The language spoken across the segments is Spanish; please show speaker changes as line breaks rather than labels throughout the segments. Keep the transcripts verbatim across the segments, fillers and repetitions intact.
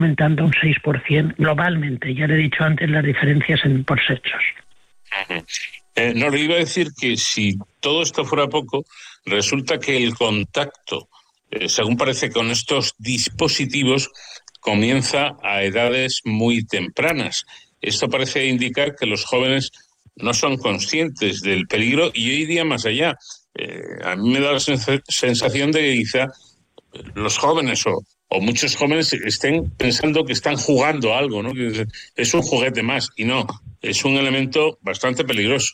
aumentando un seis por ciento globalmente. Ya le he dicho antes las diferencias en, por sexos.
Uh-huh. Eh, no, le iba a decir que si todo esto fuera poco, resulta que el contacto, eh, según parece, con estos dispositivos comienza a edades muy tempranas. Esto parece indicar que los jóvenes no son conscientes del peligro y hoy día más allá. Eh, a mí me da la sens- sensación de que quizá los jóvenes o, o muchos jóvenes estén pensando que están jugando a algo, ¿no? Que es un juguete más y no, es un elemento bastante peligroso.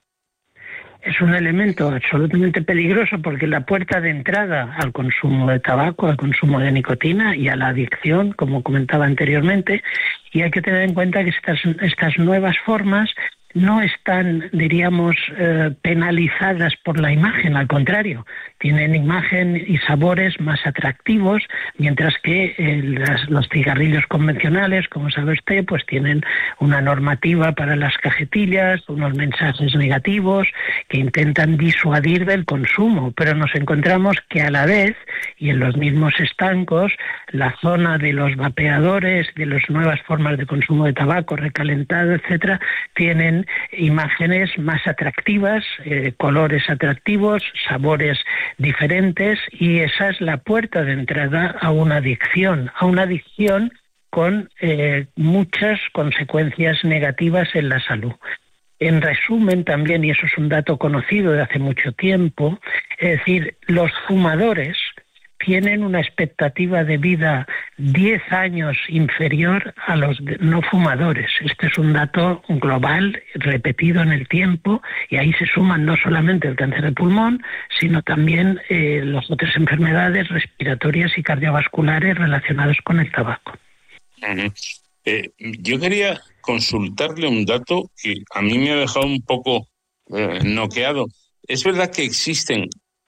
Es un elemento absolutamente peligroso porque la puerta de entrada al consumo de tabaco, al consumo de nicotina y a la adicción, como comentaba anteriormente, y hay que tener en cuenta que estas, estas nuevas formas no están, diríamos, eh, penalizadas por la imagen, al contrario, tienen imagen y sabores más atractivos, mientras que eh, las, los cigarrillos convencionales, como sabe usted, pues tienen una normativa para las cajetillas, unos mensajes negativos que intentan disuadir del consumo, pero nos encontramos que a la vez, y en los mismos estancos, la zona de los vapeadores, de las nuevas formas de consumo de tabaco recalentado, etcétera, tienen imágenes más atractivas, eh, colores atractivos, sabores diferentes, y esa es la puerta de entrada a una adicción, a una adicción con eh, muchas consecuencias negativas en la salud. En resumen también, y eso es un dato conocido de hace mucho tiempo, es decir, los fumadores tienen una expectativa de vida diez años inferior a los no fumadores. Este es un dato global, repetido en el tiempo, y ahí se suman no solamente el cáncer de pulmón, sino también eh, las otras enfermedades respiratorias y cardiovasculares relacionadas con el tabaco.
Uh-huh. Eh, yo quería consultarle un dato que a mí me ha dejado un poco eh, noqueado. ¿Es verdad que existen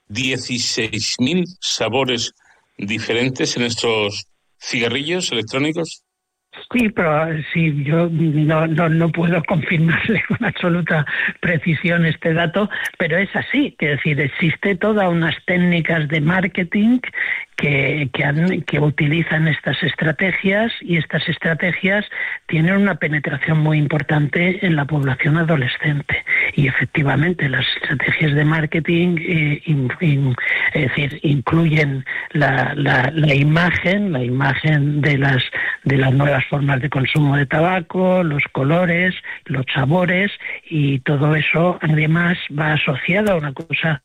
dieciséis mil sabores diferentes en estos cigarrillos electrónicos?
Sí, pero sí, yo no, no, no puedo confirmarle con absoluta precisión este dato, pero es así, que es decir, existe todas unas técnicas de marketing que, que, han, que utilizan estas estrategias, y estas estrategias tienen una penetración muy importante en la población adolescente. Y efectivamente las estrategias de marketing eh, in, in, es decir, incluyen la, la, la imagen, la imagen de las, de las nuevas formas de consumo de tabaco, los colores, los sabores, y todo eso además va asociado a una cosa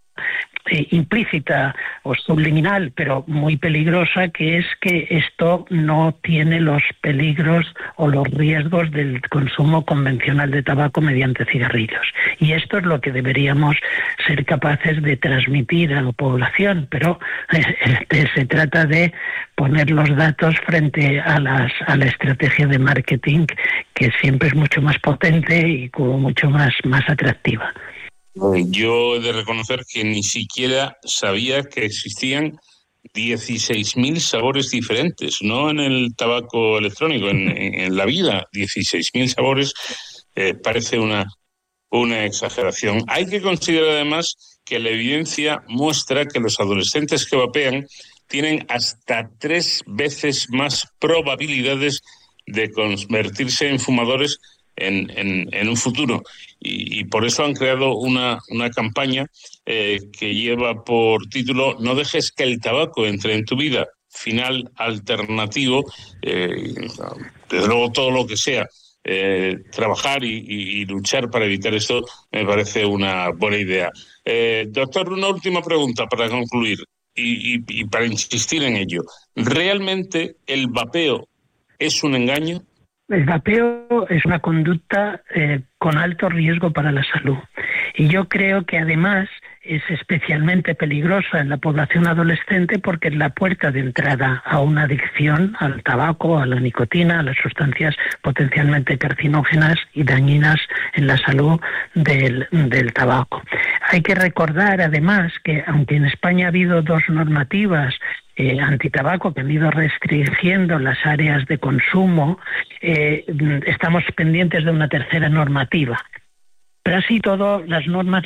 eh, implícita o subliminal, pero muy peligrosa, que es que esto no tiene los peligros o los riesgos del consumo convencional de tabaco mediante cigarrillos. Y esto es lo que deberíamos ser capaces de transmitir a la población, pero eh, se trata de poner los datos frente a, las, a la estrategia de marketing, que siempre es mucho más potente y como mucho más, más atractiva.
Yo he de reconocer que ni siquiera sabía que existían dieciséis mil sabores diferentes, no en el tabaco electrónico, en, en la vida, dieciséis mil sabores, eh, parece una, una exageración. Hay que considerar además que la evidencia muestra que los adolescentes que vapean tienen hasta tres veces más probabilidades de convertirse en fumadores en, en, en un futuro. Y, y por eso han creado una, una campaña eh, que lleva por título "No dejes que el tabaco entre en tu vida", final alternativo, eh, desde luego todo lo que sea. Eh, trabajar y, y, y luchar para evitar esto me parece una buena idea. Eh, doctor, una última pregunta para concluir y, y, y para insistir en ello. ¿Realmente el vapeo es un engaño?
El vapeo es una conducta eh, con alto riesgo para la salud, y yo creo que además es especialmente peligrosa en la población adolescente porque es la puerta de entrada a una adicción al tabaco, a la nicotina, a las sustancias potencialmente carcinógenas y dañinas en la salud del, del tabaco. Hay que recordar además que aunque en España ha habido dos normativas Eh, antitabaco que han ido restringiendo las áreas de consumo, eh, estamos pendientes de una tercera normativa. Pero así todo, las normas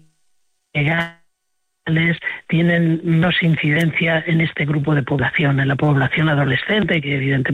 legales tienen menos incidencia en este grupo de población, en la población adolescente, que evidentemente